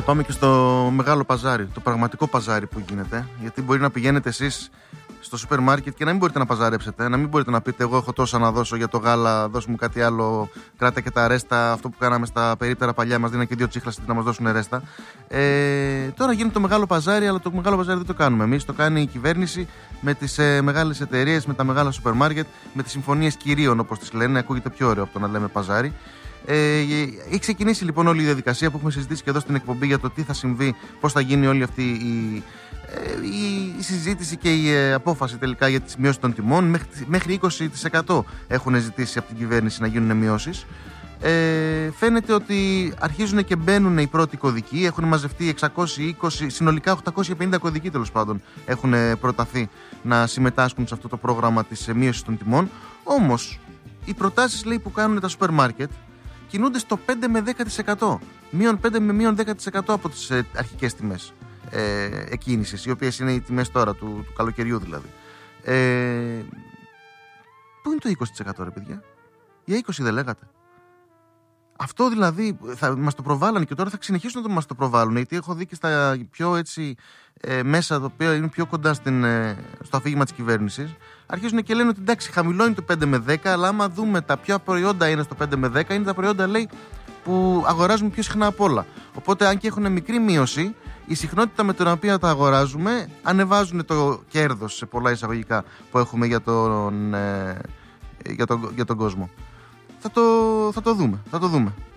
πάμε και στο μεγάλο παζάρι, το πραγματικό παζάρι που γίνεται. Γιατί μπορεί να πηγαίνετε εσείς στο σούπερ μάρκετ και να μην μπορείτε να παζαρέψετε, να μην μπορείτε να πείτε: εγώ έχω τόσα να δώσω για το γάλα, δώσ' μου κάτι άλλο, κράτα και τα ρέστα. Αυτό που κάναμε στα περίπτερα παλιά, μας δίνανε και 2 τσίχλας να μας δώσουν ρέστα. Τώρα γίνεται το μεγάλο παζάρι, αλλά το μεγάλο παζάρι δεν το κάνουμε εμείς. Το κάνει η κυβέρνηση με τις μεγάλες εταιρείες, με τα μεγάλα σούπερ μάρκετ, με τις συμφωνίες κυρίων, όπως τις λένε. Ακούγεται πιο ωραίο από το να λέμε παζάρι. Έχει ξεκινήσει λοιπόν όλη η διαδικασία που έχουμε συζητήσει και εδώ στην εκπομπή για το τι θα συμβεί, πώς θα γίνει όλη αυτή η συζήτηση και η απόφαση τελικά για τις μειώσεις των τιμών. Μέχρι 20% έχουν ζητήσει από την κυβέρνηση να γίνουν μειώσεις. Φαίνεται ότι αρχίζουν και μπαίνουν οι πρώτοι κωδικοί. Έχουν μαζευτεί 620, συνολικά 850 κωδικοί τέλος πάντων έχουν προταθεί να συμμετάσχουν σε αυτό το πρόγραμμα της μείωσης των τιμών. Όμως οι προτάσεις, λέει, που κάνουν τα σούπερ μάρκετ κινούνται στο 5 με 10%. Μείον 5 με μείον 10% από τις αρχικές τιμές εκκίνησης, οι οποίες είναι οι τιμές τώρα του καλοκαιριού δηλαδή. Πού είναι το 20% ρε παιδιά? Για 20 δεν λέγατε? Αυτό δηλαδή θα μας το προβάλλανε και τώρα θα συνεχίσουν να μας το προβάλλουν, γιατί έχω δει και στα πιο έτσι μέσα τα οποία είναι πιο κοντά στο αφήγημα της κυβέρνησης, αρχίζουν και λένε ότι εντάξει, χαμηλό είναι το 5 με 10, αλλά άμα δούμε τα ποια προϊόντα είναι στο 5 με 10, είναι τα προϊόντα, λέει, που αγοράζουμε πιο συχνά απ' όλα. Οπότε αν και έχουν μικρή μείωση, η συχνότητα με την οποία τα αγοράζουμε ανεβάζουν το κέρδος, σε πολλά εισαγωγικά, που έχουμε για τον κόσμο. Θα το δούμε.